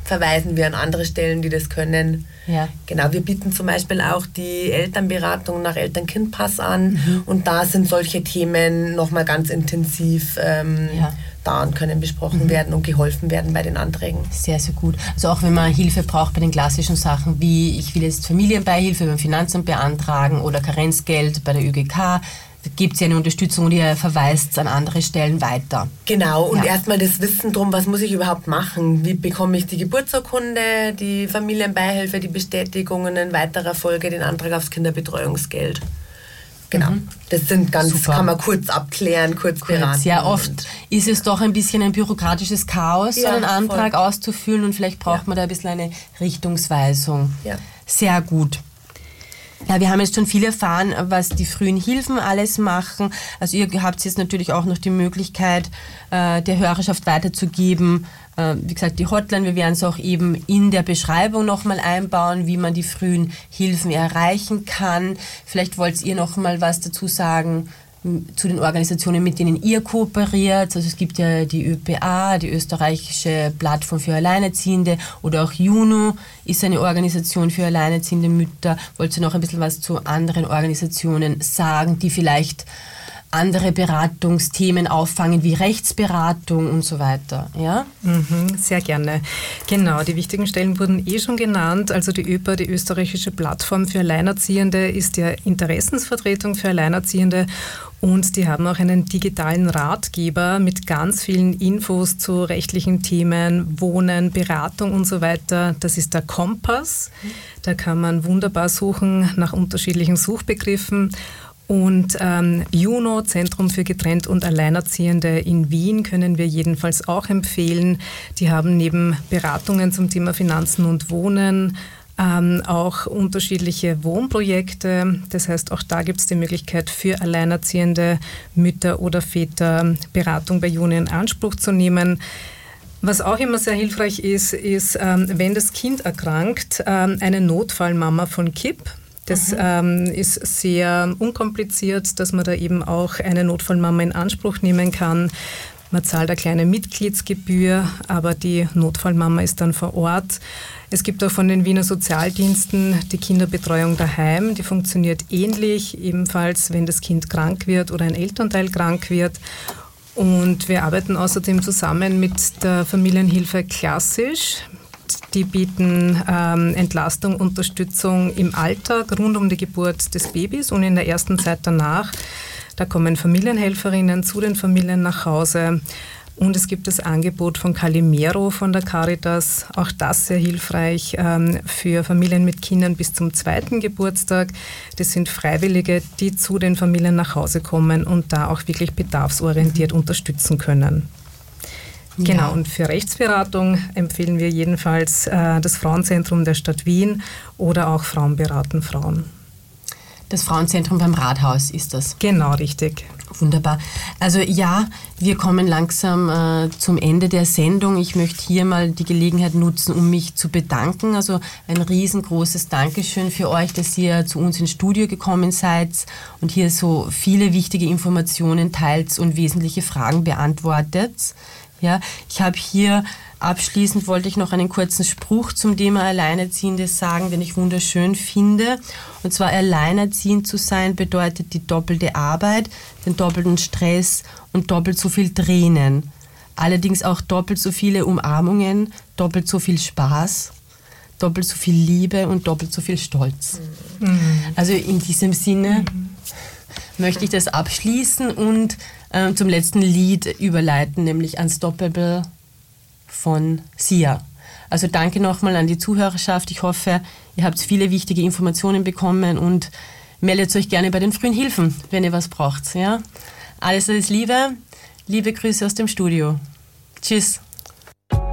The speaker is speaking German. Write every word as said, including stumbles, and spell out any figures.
verweisen wir an andere Stellen, die das können. Ja. Genau, wir bieten zum Beispiel auch die Elternberatung nach Eltern-Kind-Pass an mhm. und da sind solche Themen nochmal ganz intensiv ähm, ja. da und können besprochen mhm. werden und geholfen werden bei den Anträgen. Sehr, sehr gut. Also auch wenn man Hilfe braucht bei den klassischen Sachen wie ich will jetzt Familienbeihilfe beim Finanzamt beantragen oder Karenzgeld bei der Ö G K, gibt es ja eine Unterstützung und ihr verweist an andere Stellen weiter. Genau, und ja. erstmal das Wissen drum, was muss ich überhaupt machen? Wie bekomme ich die Geburtsurkunde, die Familienbeihilfe, die Bestätigungen, in weiterer Folge den Antrag aufs Kinderbetreuungsgeld. Genau, mhm. das sind ganz, Super. Kann man kurz abklären, kurz, kurz beraten. Ja, oft ist es doch ein bisschen ein bürokratisches Chaos, ja, so einen Antrag voll. auszufüllen und vielleicht braucht ja. man da ein bisschen eine Richtungsweisung. Ja. Sehr gut. Ja, wir haben jetzt schon viel erfahren, was die frühen Hilfen alles machen. Also ihr habt jetzt natürlich auch noch die Möglichkeit, äh, der Hörerschaft weiterzugeben. Äh, wie gesagt, die Hotline, wir werden es auch eben in der Beschreibung nochmal einbauen, wie man die frühen Hilfen erreichen kann. Vielleicht wollt ihr noch mal was dazu sagen zu den Organisationen, mit denen ihr kooperiert. Also es gibt ja die Ö P A, die österreichische Plattform für Alleinerziehende, oder auch JUNO ist eine Organisation für alleinerziehende Mütter. Wollt ihr noch ein bisschen was zu anderen Organisationen sagen, die vielleicht andere Beratungsthemen auffangen, wie Rechtsberatung und so weiter? Ja? Mhm, sehr gerne. Genau, die wichtigen Stellen wurden eh schon genannt. Also die Ö P A, die österreichische Plattform für Alleinerziehende, ist ja Interessensvertretung für Alleinerziehende. Und die haben auch einen digitalen Ratgeber mit ganz vielen Infos zu rechtlichen Themen, Wohnen, Beratung und so weiter. Das ist der Kompass. Da kann man wunderbar suchen nach unterschiedlichen Suchbegriffen. Und ähm, JUNO, Zentrum für Getrennt und Alleinerziehende in Wien, können wir jedenfalls auch empfehlen. Die haben neben Beratungen zum Thema Finanzen und Wohnen Ähm, auch unterschiedliche Wohnprojekte. Das heißt, auch da gibt es die Möglichkeit für alleinerziehende Mütter oder Väter Beratung bei JUNO in Anspruch zu nehmen. Was auch immer sehr hilfreich ist, ist, ähm, wenn das Kind erkrankt, ähm, eine Notfallmama von K I P. Das mhm. ähm, ist sehr unkompliziert, dass man da eben auch eine Notfallmama in Anspruch nehmen kann. Man zahlt eine kleine Mitgliedsgebühr, aber die Notfallmama ist dann vor Ort. Es gibt auch von den Wiener Sozialdiensten die Kinderbetreuung daheim. Die funktioniert ähnlich, ebenfalls wenn das Kind krank wird oder ein Elternteil krank wird. Und wir arbeiten außerdem zusammen mit der Familienhilfe Klassisch. Die bieten ähm, Entlastung, Unterstützung im Alltag rund um die Geburt des Babys und in der ersten Zeit danach. Da kommen Familienhelferinnen zu den Familien nach Hause. Und es gibt das Angebot von Calimero von der Caritas, auch das sehr hilfreich ähm, für Familien mit Kindern bis zum zweiten Geburtstag. Das sind Freiwillige, die zu den Familien nach Hause kommen und da auch wirklich bedarfsorientiert mhm. unterstützen können. Ja. Genau, und für Rechtsberatung empfehlen wir jedenfalls äh, das Frauenzentrum der Stadt Wien oder auch Frauen beraten Frauen. Das Frauenzentrum beim Rathaus ist das. Genau, richtig. Wunderbar. Also ja, wir kommen langsam äh, zum Ende der Sendung. Ich möchte hier mal die Gelegenheit nutzen, um mich zu bedanken. Also ein riesengroßes Dankeschön für euch, dass ihr zu uns ins Studio gekommen seid und hier so viele wichtige Informationen teilt und wesentliche Fragen beantwortet. Ja, ich habe hier abschließend wollte ich noch einen kurzen Spruch zum Thema Alleinerziehende sagen, den ich wunderschön finde. Und zwar: Alleinerziehend zu sein bedeutet die doppelte Arbeit, den doppelten Stress und doppelt so viel Tränen. Allerdings auch doppelt so viele Umarmungen, doppelt so viel Spaß, doppelt so viel Liebe und doppelt so viel Stolz. Mhm. Also in diesem Sinne mhm. möchte ich das abschließen und äh, zum letzten Lied überleiten, nämlich Unstoppable von Sia. Also danke nochmal an die Zuhörerschaft. Ich hoffe, ihr habt viele wichtige Informationen bekommen und meldet euch gerne bei den frühen Hilfen, wenn ihr was braucht. Ja? Alles, alles Liebe. Liebe Grüße aus dem Studio. Tschüss.